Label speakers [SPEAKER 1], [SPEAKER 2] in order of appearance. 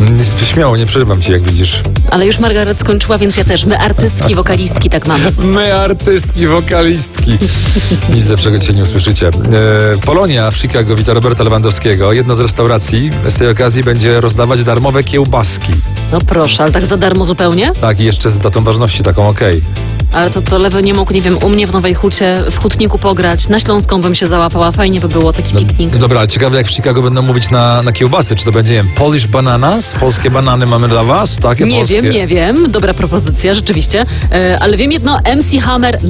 [SPEAKER 1] Śmiało, nie przerywam ci, jak widzisz.
[SPEAKER 2] Ale już Margaret skończyła, więc ja też. My artystki, wokalistki tak mamy.
[SPEAKER 1] My artystki, wokalistki. Nic lepszego dzisiaj nie usłyszycie. Polonia w Chicago wita Roberta Lewandowskiego. Jedna z restauracji z tej okazji będzie rozdawać darmowe kiełbaski.
[SPEAKER 2] No proszę, ale tak za darmo zupełnie?
[SPEAKER 1] Tak, i jeszcze z datą ważności, taką okej.
[SPEAKER 2] Ale to Lewy nie mógł, nie wiem, u mnie w Nowej Hucie, w Hutniku pograć. Na Śląską bym się załapała. Fajnie by było, taki piknik.
[SPEAKER 1] No dobra, ale ciekawe jak w Chicago będą mówić na kiełbasy. Czy to będzie, nie wiem, Polish bananas? Polskie banany mamy dla was? Takie
[SPEAKER 2] Nie
[SPEAKER 1] polskie?
[SPEAKER 2] wiem. Dobra propozycja, rzeczywiście. Ale wiem jedno, MC Hammer